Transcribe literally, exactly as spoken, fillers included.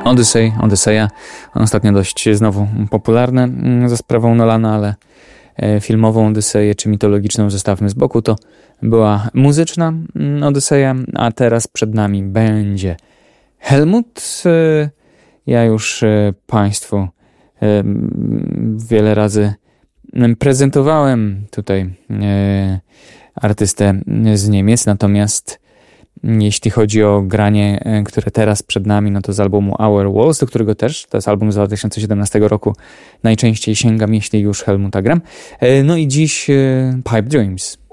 Odyssey, Odyseja, ostatnio dość znowu popularne za sprawą Nolana, ale filmową Odyseję czy mitologiczną zostawmy z boku. To była muzyczna Odyseja, a teraz przed nami będzie Helmut. Ja już Państwu wiele razy prezentowałem tutaj artystę z Niemiec, natomiast jeśli chodzi o granie, które teraz przed nami, no to z albumu Our Walls, do którego też, to jest album z dwa tysiące siedemnastego roku, najczęściej sięgam, jeśli już Helmuta gram. No i dziś Pipe Dreams.